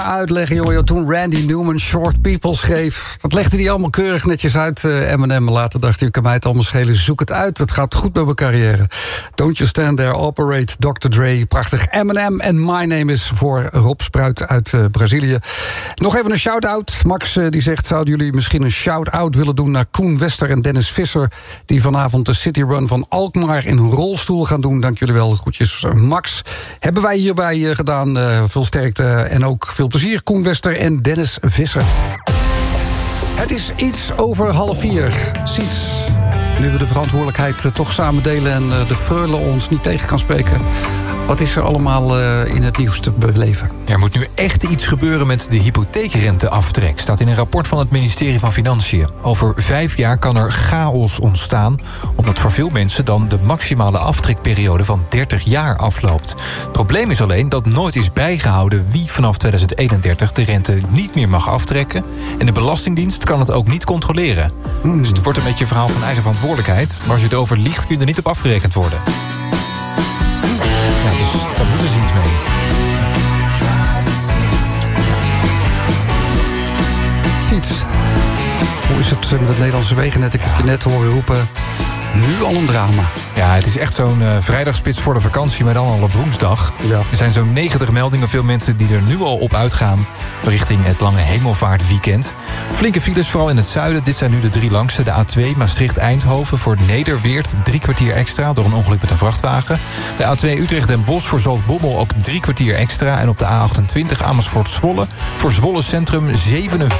Uitleggen, joh. Toen Randy Newman Short People schreef, dat legde hij allemaal keurig netjes uit. Eminem, later dacht hij, ik kan mij het allemaal schelen, zoek het uit. Het gaat goed met mijn carrière. Don't You Stand There, Operate, Dr. Dre, prachtig. Eminem en My Name Is voor Rob Spruit uit Brazilië. Nog even een shout-out. Max die zegt, zouden jullie misschien een shout-out willen doen naar Koen Wester en Dennis Visser, die vanavond de City Run van Alkmaar in een rolstoel gaan doen. Dank jullie wel. Groetjes, Max. Hebben wij hierbij gedaan. Veel sterkte en ook veel plezier. Koen Wester en Dennis Visser. Het is iets over 3:30. Siets, nu we de verantwoordelijkheid toch samen delen en de freule ons niet tegen kan spreken. Wat is er allemaal in het nieuws te beleven? Er moet nu echt iets gebeuren met de hypotheekrenteaftrek, staat in een rapport van het ministerie van Financiën. Over 5 jaar kan er chaos ontstaan, omdat voor veel mensen dan de maximale aftrekperiode van 30 jaar afloopt. Het probleem is alleen dat nooit is bijgehouden wie vanaf 2031 de rente niet meer mag aftrekken. En de Belastingdienst kan het ook niet controleren. Dus het wordt een beetje een verhaal van eigen verantwoordelijkheid. Maar als je het over liegt, kun je er niet op afgerekend worden. Ja, dus daar moet dus iets mee. Siets, hoe is het met het Nederlandse wegennet? Ik heb je net horen roepen, nu al een drama. Ja, het is echt zo'n vrijdagspits voor de vakantie, maar dan al op woensdag. Ja. Er zijn zo'n 90 meldingen, veel mensen die er nu al op uitgaan richting het lange hemelvaartweekend. Flinke files, vooral in het zuiden. Dit zijn nu de 3 langste. De A2 Maastricht-Eindhoven voor Nederweert 3 kwartier extra door een ongeluk met een vrachtwagen. De A2 Utrecht-Den Bosch voor Zaltbommel ook 3 kwartier extra. En op de A28 Amersfoort-Zwolle voor Zwolle Centrum 47